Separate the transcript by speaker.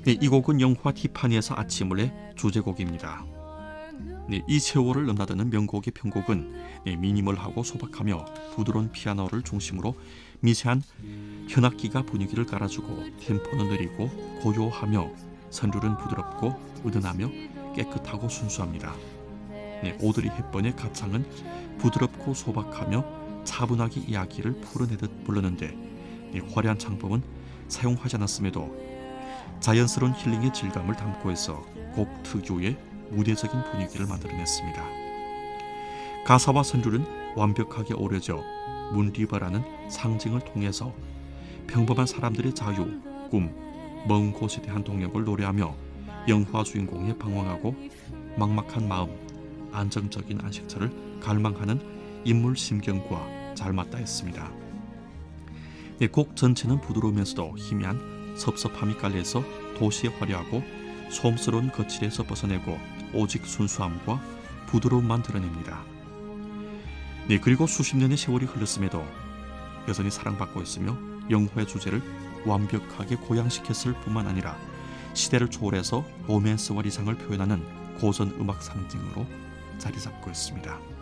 Speaker 1: 네, 이 곡은 영화 티파니에서 아침을의 주제곡입니다. 네, 이 세월을 넘나드는 명곡의 편곡은 미니멀하고 소박하며 부드러운 피아노를 중심으로 미세한 현악기가 분위기를 깔아주고 템포는 느리고 고요하며 선율은 부드럽고 은은하며 깨끗하고 순수합니다. 오드리 헵번의 가창은 부드럽고 소박하며 차분하게 이야기를 풀어내듯 부르는데 화려한 창법은 사용하지 않았음에도 자연스러운 힐링의 질감을 담고 해서 곡 특유의 무대적인 분위기를 만들어냈습니다. 가사와 선율은 완벽하게 어우러져 문리버라는 상징을 통해서 평범한 사람들의 자유, 꿈, 먼 곳에 대한 동역을 노래하며 영화 주인공의 방황하고 막막한 마음, 안정적인 안식처를 갈망하는 인물 심경과 잘 맞닿아 있습니다. 곡 전체는 부드러우면서도 희미한 섭섭함이 깔려서 도시의 화려하고 소음스러운 거칠에서 벗어내고 오직 순수함과 부드러움만 드러냅니다. 그리고 수십 년의 세월이 흘렀음에도 여전히 사랑받고 있으며 영화의 주제를 완벽하게 고양시켰을 뿐만 아니라 시대를 초월해서 로맨스와 이상을 표현하는 고전 음악 상징으로 자리 잡고 있습니다.